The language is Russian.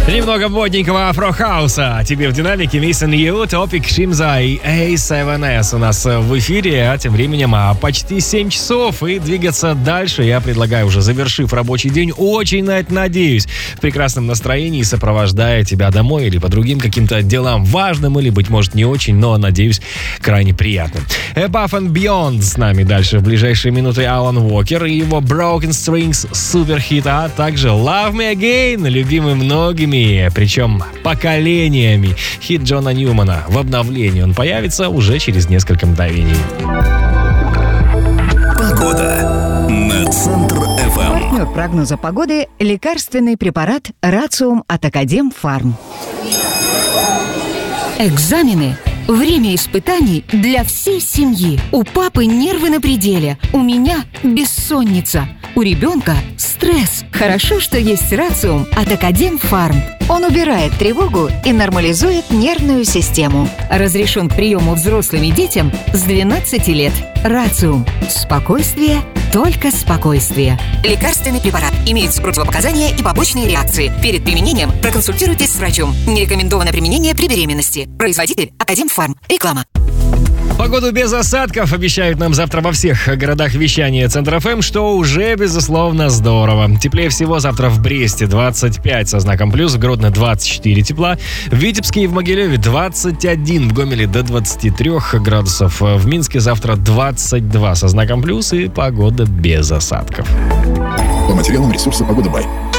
Немного модненького афрохауса. Тебе в динамике Missing You, Топик, Шимза и A7S у нас в эфире, а тем временем почти 7 часов, и двигаться дальше я предлагаю, уже завершив рабочий день, очень на это надеюсь, в прекрасном настроении, сопровождая тебя домой или по другим каким-то делам важным, или, быть может, не очень, но, надеюсь, крайне приятным. Above and Beyond с нами дальше в ближайшие минуты Алан Уокер и его Broken Strings суперхит, а также Love Me Again, любимый многими, причем поколениями, хит Джона Ньюмана. В обновлении он появится уже через несколько мгновений. Погода на Центр-ФМ. Партнер прогноза погоды – лекарственный препарат Рациум от Академфарм. Экзамены. Время испытаний для всей семьи. У папы нервы на пределе, у меня бессонница, у ребенка стресс. Хорошо, что есть Рациум от Академфарм. Он убирает тревогу и нормализует нервную систему. Разрешен к приему взрослым и детям с 12 лет. Рациум. Спокойствие, только спокойствие. Лекарственный препарат. Имеются противопоказания и побочные реакции. Перед применением проконсультируйтесь с врачом. Не рекомендовано применение при беременности. Производитель Академфарм. Реклама. Погоду без осадков обещают нам завтра во всех городах вещания Центр-ФМ, что уже, безусловно, здорово. Теплее всего завтра в Бресте 25 со знаком плюс, в Гродно 24 тепла, в Витебске и в Могилеве 21, в Гомеле до 23 градусов, в Минске завтра 22 со знаком плюс и погода без осадков. По материалам ресурса «Погода Бай».